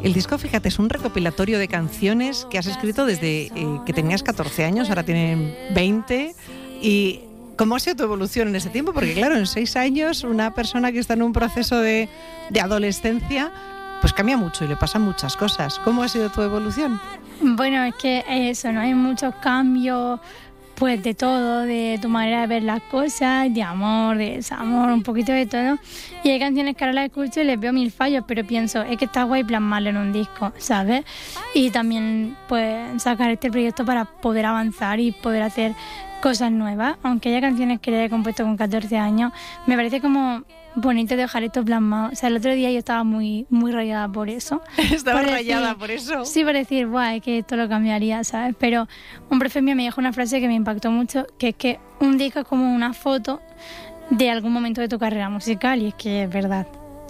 El disco, fíjate, es un recopilatorio de canciones que has escrito desde que tenías 14 años, ahora tienen 20. ¿Y cómo ha sido tu evolución en ese tiempo? Porque claro, en 6 años una persona que está en un proceso de adolescencia pues cambia mucho y le pasan muchas cosas. ¿Cómo ha sido tu evolución? Bueno, es que eso, ¿no? Hay muchos cambios, pues de todo, de tu manera de ver las cosas, de amor, de desamor, un poquito de todo. Y hay canciones que ahora las escucho y les veo 1000 fallos, pero pienso, es que está guay plasmarlo en un disco, ¿sabes? Y también, pues, sacar este proyecto para poder avanzar y poder hacer cosas nuevas. Aunque haya canciones que le he compuesto con 14 años, me parece como bonito dejar esto plasmado. O sea, el otro día yo estaba muy rayada por eso. ¿Estabas rayada por eso? Sí, por decir, guay, que esto lo cambiaría, ¿sabes? Pero un profe mío me dijo una frase que me impactó mucho, que es que un disco es como una foto de algún momento de tu carrera musical, y es que es verdad.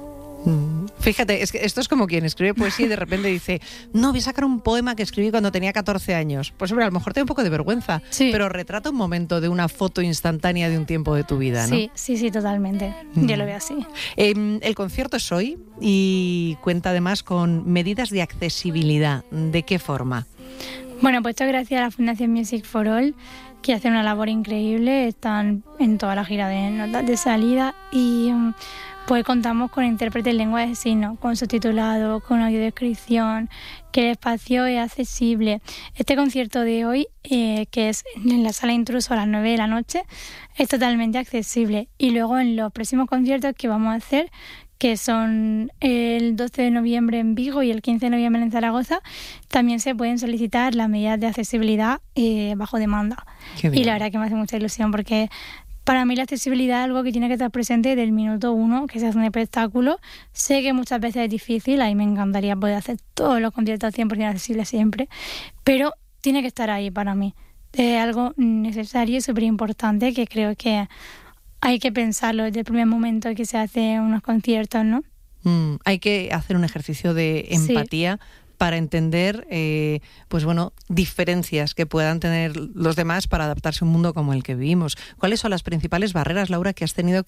Fíjate, es que esto es como quien escribe poesía y de repente dice, no, voy a sacar un poema que escribí cuando tenía 14 años. Pues hombre, a lo mejor te da un poco de vergüenza, sí, pero retrata un momento de una foto instantánea de un tiempo de tu vida, ¿no? Sí, totalmente. Yo lo veo así. El concierto es hoy y cuenta además con medidas de accesibilidad. ¿De qué forma? Bueno, pues esto gracias a la Fundación Music for All, que hace una labor increíble. Están en toda la gira de notas de salida y pues contamos con intérpretes en lengua de signos, con subtitulado, con audiodescripción, que el espacio es accesible. Este concierto de hoy, que es en la Sala Intruso a las 9 de la noche, es totalmente accesible. Y luego en los próximos conciertos que vamos a hacer, que son el 12 de noviembre en Vigo y el 15 de noviembre en Zaragoza, también se pueden solicitar las medidas de accesibilidad bajo demanda. Y la verdad que me hace mucha ilusión porque para mí la accesibilidad es algo que tiene que estar presente desde el minuto 1 que se hace un espectáculo. Sé que muchas veces es difícil, a mí me encantaría poder hacer todos los conciertos 100% accesibles siempre, pero tiene que estar ahí para mí. Es algo necesario y súper importante que creo que hay que pensarlo desde el primer momento que se hacen unos conciertos, ¿no? Hay que hacer un ejercicio de empatía. Sí. Para entender, pues bueno, diferencias que puedan tener los demás para adaptarse a un mundo como el que vivimos. ¿Cuáles son las principales barreras, Laura, que has tenido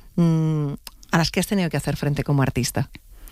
a las que has tenido que hacer frente como artista?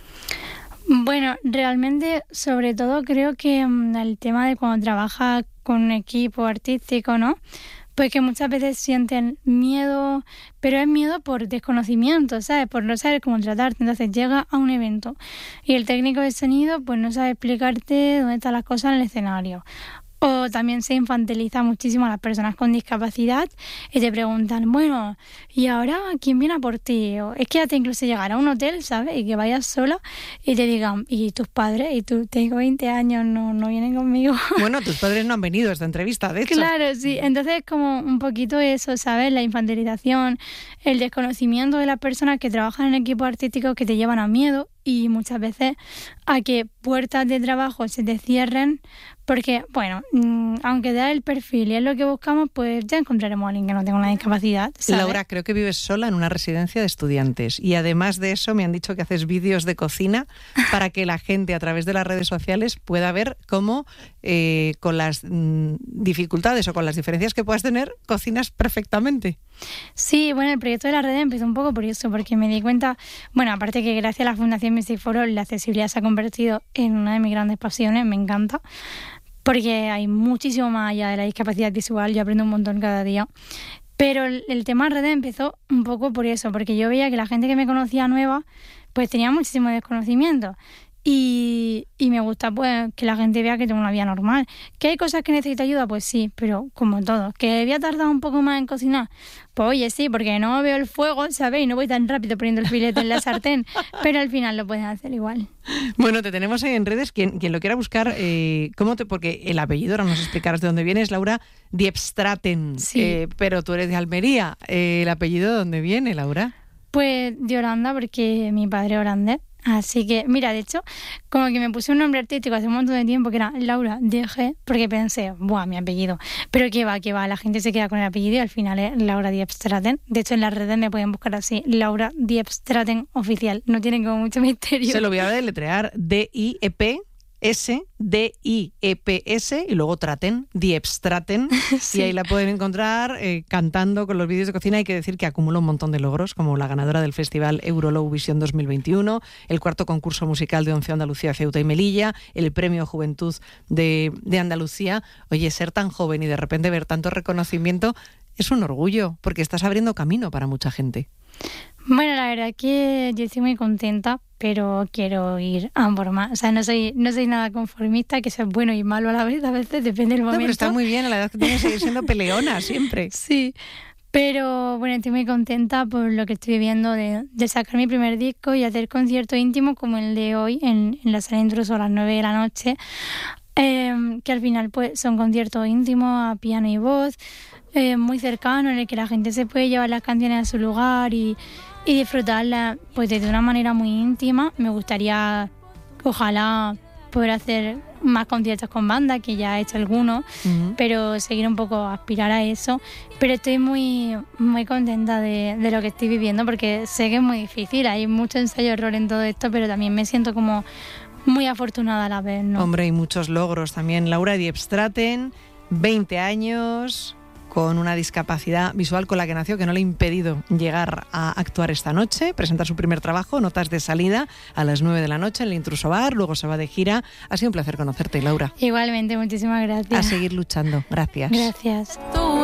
Bueno, realmente, sobre todo, creo que el tema de cuando trabajas con un equipo artístico, ¿no? Pues que muchas veces sienten miedo, pero es miedo por desconocimiento, ¿sabes? Por no saber cómo tratarte. Entonces llega a un evento y el técnico de sonido pues no sabe explicarte dónde están las cosas en el escenario. O también se infantiliza muchísimo a las personas con discapacidad y te preguntan, bueno, ¿y ahora quién viene a por ti? O es que ya te incluso llegar a un hotel, ¿sabes? Y que vayas sola y te digan, ¿y tus padres? Y tú, tengo 20 años, no vienen conmigo. Bueno, tus padres no han venido a esta entrevista, de hecho. Claro, sí. Entonces como un poquito eso, ¿sabes? La infantilización, el desconocimiento de las personas que trabajan en equipos artísticos que te llevan a miedo y muchas veces a que puertas de trabajo se te cierren porque, bueno, aunque da el perfil y es lo que buscamos, pues ya encontraremos a alguien que no tenga una discapacidad, ¿sabes? Laura, creo que vives sola en una residencia de estudiantes y además de eso me han dicho que haces vídeos de cocina para que la gente a través de las redes sociales pueda ver cómo con las dificultades o con las diferencias que puedas tener, cocinas perfectamente. Sí, bueno, el proyecto de la red empezó un poco por eso, porque me di cuenta, bueno, aparte que gracias a la Fundación Music for All la accesibilidad se ha convertido en una de mis grandes pasiones, me encanta, porque hay muchísimo más allá de la discapacidad visual, yo aprendo un montón cada día. Pero el tema de redes empezó un poco por eso, porque yo veía que la gente que me conocía nueva, pues tenía muchísimo desconocimiento. Y me gusta pues que la gente vea que tengo una vida normal. ¿Que hay cosas que necesito ayuda? Pues sí, pero como todo. ¿Que voy a tardar un poco más en cocinar? Pues oye, sí, porque no veo el fuego, ¿sabes? Y no voy tan rápido poniendo el filete en la sartén. Pero al final lo puedes hacer igual. Bueno, te tenemos ahí en redes. Quien lo quiera buscar, porque el apellido, ahora nos explicarás de dónde viene, es Laura Diepstraten. Sí. Pero tú eres de Almería. ¿El apellido de dónde viene, Laura? Pues de Holanda, porque mi padre es holandés. Así que, mira, de hecho, como que me puse un nombre artístico hace un montón de tiempo que era Laura DG, porque pensé, ¡buah, mi apellido! Pero que va, la gente se queda con el apellido y al final es Laura Diepstraten. De hecho, en las redes me pueden buscar así, Laura Diepstraten oficial. No tienen como mucho misterio. Se lo voy a deletrear, DIEP. DIEPS, y luego Traten, Diepstraten, sí. Y ahí la pueden encontrar cantando con los vídeos de cocina. Hay que decir que acumula un montón de logros, como la ganadora del Festival Eurolovisión 2021, el cuarto concurso musical de Once Andalucía, Ceuta y Melilla, el Premio Juventud de Andalucía. Oye, ser tan joven y de repente ver tanto reconocimiento es un orgullo, porque estás abriendo camino para mucha gente. Bueno, la verdad que yo estoy muy contenta, pero quiero ir a por más. O sea, no soy nada conformista, que eso es bueno y malo a la vez, a veces depende del momento. No, pero está muy bien, a la edad que tienes que seguir siendo peleona siempre. Sí, pero bueno, estoy muy contenta por lo que estoy viviendo de sacar mi primer disco y hacer conciertos íntimos como el de hoy en la Sala Intruso a las 9 de la noche, que al final pues son conciertos íntimos a piano y voz, muy cercano, en el que la gente se puede llevar las canciones a su lugar y disfrutarlas pues de una manera muy íntima. Me gustaría, ojalá, poder hacer más conciertos con banda, que ya he hecho algunos, pero seguir un poco, aspirar a eso. Pero estoy muy, muy contenta de lo que estoy viviendo, porque sé que es muy difícil, hay mucho ensayo-error en todo esto, pero también me siento como muy afortunada a la vez, ¿no? Hombre, y muchos logros también. Laura Diepstraten, 20 años... con una discapacidad visual con la que nació, que no le ha impedido llegar a actuar esta noche, presentar su primer trabajo, Notas de Salida, a las 9 de la noche en el Intruso Bar, luego se va de gira. Ha sido un placer conocerte, Laura. Igualmente, muchísimas gracias. A seguir luchando. Gracias. Gracias.